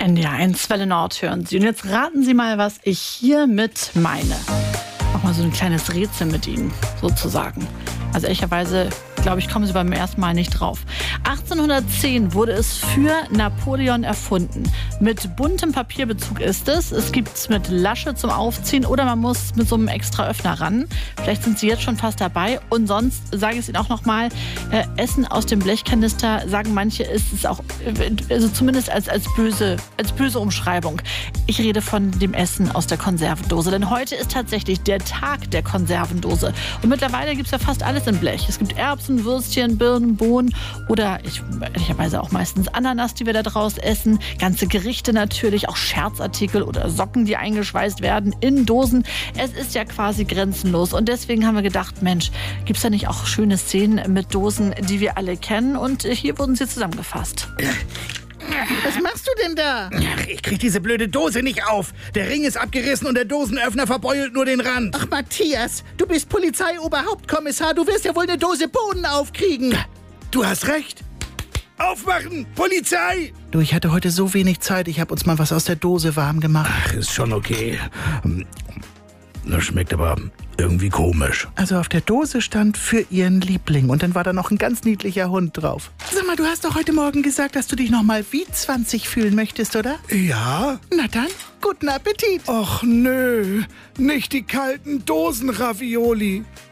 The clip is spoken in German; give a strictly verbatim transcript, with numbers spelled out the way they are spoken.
N D R eins Welle Nord hören Sie. Und jetzt raten Sie mal, was ich hiermit meine. Mach mal so ein kleines Rätsel mit Ihnen, sozusagen. Also ehrlicherweise, glaube ich, kommen Sie beim ersten Mal nicht drauf. achtzehnhundertzehn wurde es für Napoleon erfunden. Mit buntem Papierbezug ist es. Es gibt es mit Lasche zum Aufziehen oder man muss mit so einem extra Öffner ran. Vielleicht sind Sie jetzt schon fast dabei. Und sonst sage ich es Ihnen auch noch mal, äh, Essen aus dem Blechkanister, sagen manche, ist es auch, also zumindest als, als, böse, als böse Umschreibung. Ich rede von dem Essen aus der Konservendose. Denn heute ist tatsächlich der Tag der Konservendose. Und mittlerweile gibt es ja fast alles in Blech. Es gibt Erbsen, Würstchen, Birnen, Bohnen oder ich, ehrlicherweise auch meistens Ananas, die wir da draus essen. Ganze Gerichte natürlich, auch Scherzartikel oder Socken, die eingeschweißt werden in Dosen. Es ist ja quasi grenzenlos. Und deswegen haben wir gedacht, Mensch, gibt es da nicht auch schöne Szenen mit Dosen, die wir alle kennen? Und hier wurden sie zusammengefasst. Was machst du denn da? Ich krieg diese blöde Dose nicht auf. Der Ring ist abgerissen und der Dosenöffner verbeult nur den Rand. Ach, Matthias, du bist Polizeioberhauptkommissar. Du wirst ja wohl eine Dose Bohnen aufkriegen. Du hast recht. Aufmachen! Polizei! Du, ich hatte heute so wenig Zeit. Ich habe uns mal was aus der Dose warm gemacht. Ach, ist schon okay. Das schmeckt aber irgendwie komisch. Also auf der Dose stand für ihren Liebling und dann war da noch ein ganz niedlicher Hund drauf. Sag mal, du hast doch heute Morgen gesagt, dass du dich noch mal wie zwanzig fühlen möchtest, oder? Ja? Na dann, guten Appetit. Och nö, nicht die kalten Dosenravioli.